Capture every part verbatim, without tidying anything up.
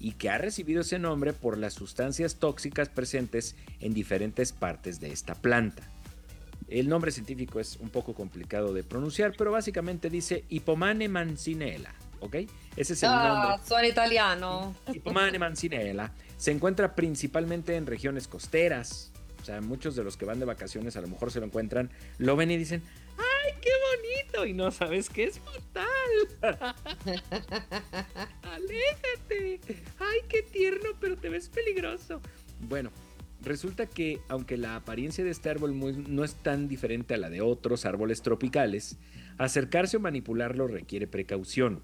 y que ha recibido ese nombre por las sustancias tóxicas presentes en diferentes partes de esta planta. El nombre científico es un poco complicado de pronunciar, pero básicamente dice Hippomane mancinella, ¿ok? Ese es el nombre. Ah, suena italiano. Hippomane mancinella se encuentra principalmente en regiones costeras. O sea, muchos de los que van de vacaciones a lo mejor se lo encuentran, lo ven y dicen, ¡ay, qué bonito! Y no sabes que es mortal. ¡Aléjate! ¡Ay, qué tierno, pero te ves peligroso! Bueno, resulta que aunque la apariencia de este árbol muy, no es tan diferente a la de otros árboles tropicales, acercarse o manipularlo requiere precaución.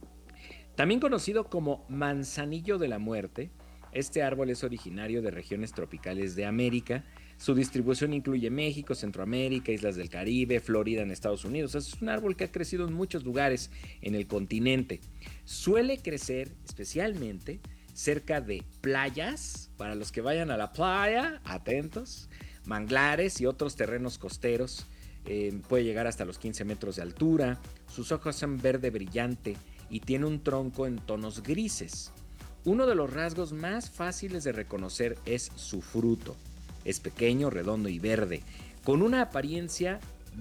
También conocido como manzanillo de la muerte, este árbol es originario de regiones tropicales de América. Su distribución incluye México, Centroamérica, Islas del Caribe, Florida en Estados Unidos. Es un árbol que ha crecido en muchos lugares en el continente. Suele crecer especialmente cerca de playas, para los que vayan a la playa, atentos, manglares y otros terrenos costeros. Eh, puede llegar hasta los quince metros de altura. Sus hojas son verde brillante y tiene un tronco en tonos grises. Uno de los rasgos más fáciles de reconocer es su fruto. Es pequeño, redondo y verde, con una apariencia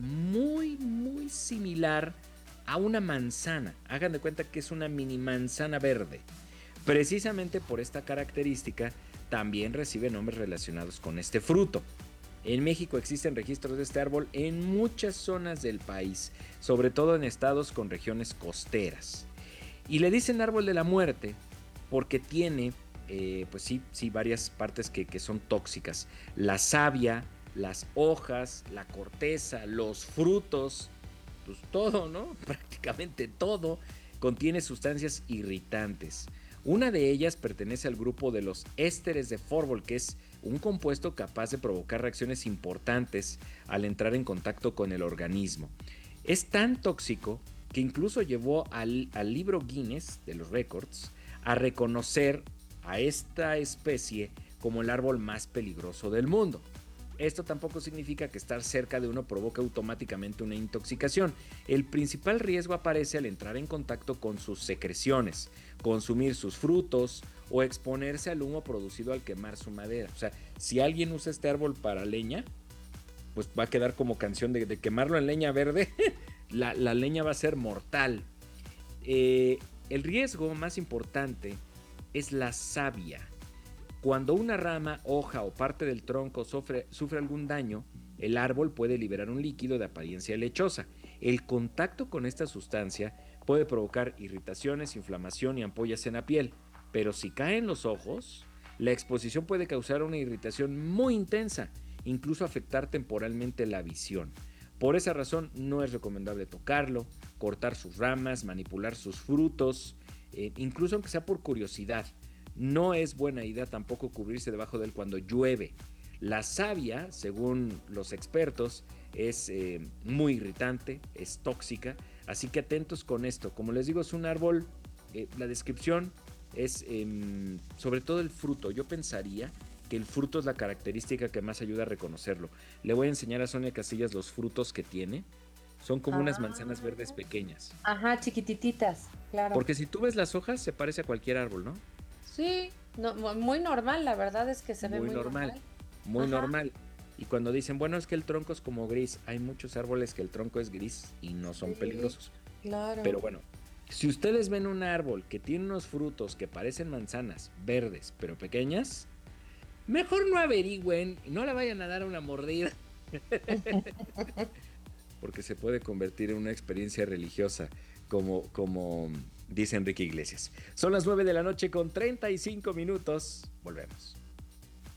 muy, muy similar a una manzana. Hagan de cuenta que es una mini manzana verde. Precisamente por esta característica, también recibe nombres relacionados con este fruto. En México existen registros de este árbol en muchas zonas del país, sobre todo en estados con regiones costeras. Y le dicen árbol de la muerte porque tiene, eh, pues sí, sí, varias partes que, que son tóxicas. La savia, las hojas, la corteza, los frutos, pues todo, ¿no? Prácticamente todo contiene sustancias irritantes. Una de ellas pertenece al grupo de los ésteres de Fórbol, que es un compuesto capaz de provocar reacciones importantes al entrar en contacto con el organismo. Es tan tóxico que incluso llevó al, al libro Guinness de los récords a reconocer a esta especie como el árbol más peligroso del mundo. Esto tampoco significa que estar cerca de uno provoque automáticamente una intoxicación. El principal riesgo aparece al entrar en contacto con sus secreciones, consumir sus frutos o exponerse al humo producido al quemar su madera. O sea, si alguien usa este árbol para leña, pues va a quedar como canción de, de quemarlo en leña verde. la, la leña va a ser mortal. Eh, el riesgo más importante es la savia. Cuando una rama, hoja o parte del tronco sufre, sufre algún daño, el árbol puede liberar un líquido de apariencia lechosa. El contacto con esta sustancia puede provocar irritaciones, inflamación y ampollas en la piel, pero si cae en los ojos, la exposición puede causar una irritación muy intensa, incluso afectar temporalmente la visión. Por esa razón no es recomendable tocarlo, cortar sus ramas, manipular sus frutos, eh, incluso aunque sea por curiosidad. No es buena idea tampoco cubrirse debajo de él cuando llueve. La savia, según los expertos, es eh, muy irritante, es tóxica, así que atentos con esto. Como les digo, es un árbol, eh, la descripción es eh, sobre todo el fruto. Yo pensaría que el fruto es la característica que más ayuda a reconocerlo. Le voy a enseñar a Sonia Casillas los frutos que tiene. Son como unas manzanas Ah, verdes pequeñas. ajá, chiquitititas, claro. Porque si tú ves las hojas, se parece a cualquier árbol, ¿no? Sí, no, mu- muy normal, la verdad es que se ve Muy muy normal, normal. muy Ajá, normal. Y cuando dicen, bueno, es que el tronco es como gris, hay muchos árboles que el tronco es gris y no son sí, peligrosos. Pero claro. bueno, si ustedes ven un árbol que tiene unos frutos que parecen manzanas verdes, pero pequeñas, mejor no averigüen y no le vayan a dar una mordida, porque se puede convertir en una experiencia religiosa, como, como dice Enrique Iglesias. Son las nueve de la noche con treinta y cinco minutos. Volvemos.